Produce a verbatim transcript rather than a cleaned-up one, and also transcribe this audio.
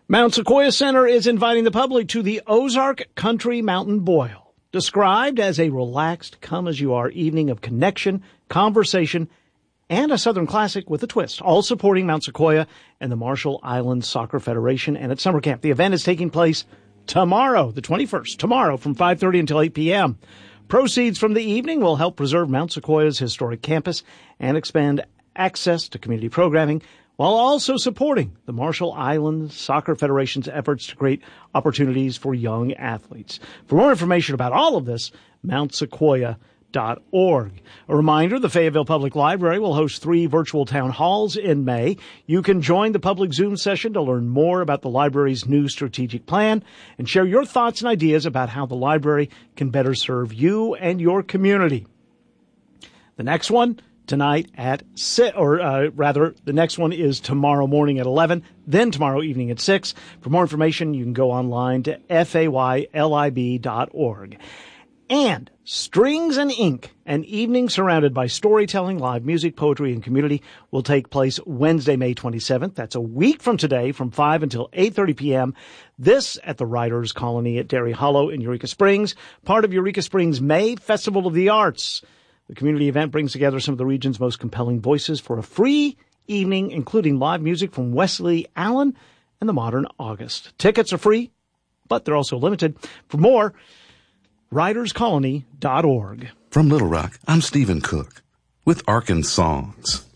Mount Sequoia Center is inviting the public to the Ozark Country Mountain Boil, described as a relaxed, come-as-you-are evening of connection, conversation, and a Southern classic with a twist, all supporting Mount Sequoia and the Marshall Islands Soccer Federation and its summer camp. The event is taking place tomorrow, the twenty-first, tomorrow from five thirty until eight p.m. Proceeds from the evening will help preserve Mount Sequoia's historic campus and expand access to community programming, while also supporting the Marshall Islands Soccer Federation's efforts to create opportunities for young athletes. For more information about all of this, mount sequoia dot org. A reminder, the Fayetteville Public Library will host three virtual town halls in May. You can join the public Zoom session to learn more about the library's new strategic plan and share your thoughts and ideas about how the library can better serve you and your community. The next one, tonight at six, or uh, rather, the next one is tomorrow morning at eleven, then tomorrow evening at six. For more information, you can go online to faylib dot org. And Strings and Ink, an evening surrounded by storytelling, live music, poetry, and community, will take place Wednesday, May twenty-seventh. That's a week from today, from five until eight thirty p.m. This at the Writers' Colony at Dairy Hollow in Eureka Springs, part of Eureka Springs' May Festival of the Arts. The community event brings together some of the region's most compelling voices for a free evening, including live music from Wesley Allen and the Modern August. Tickets are free, but they're also limited. For more, writers colony dot org. From Little Rock, I'm Stephen Cook with Arkansas Songs.